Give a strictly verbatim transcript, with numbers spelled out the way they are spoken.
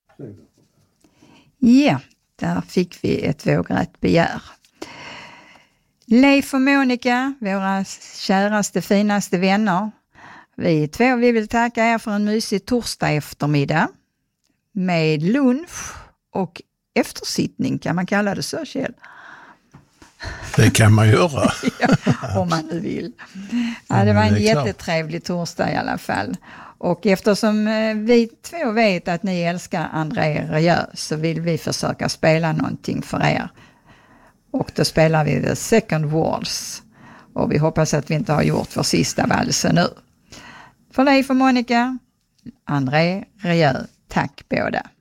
Ja, där fick vi ett vågrätt begär. Leif och Monica, våra käraste, finaste vänner. Vi två vi vill tacka er för en mysig torsdag eftermiddag med lunch och eftersittning, kan man kalla det så, Kjell? Det kan man göra. Ja, om man nu vill. Ja, det var en jättetrevlig torsdag i alla fall. Och eftersom vi två vet att ni älskar André Rieu så vill vi försöka spela någonting för er. Och då spelar vi The Second Waltz. Och vi hoppas att vi inte har gjort vår sista vals nu. För Leif och Monica, André Rieu, tack båda.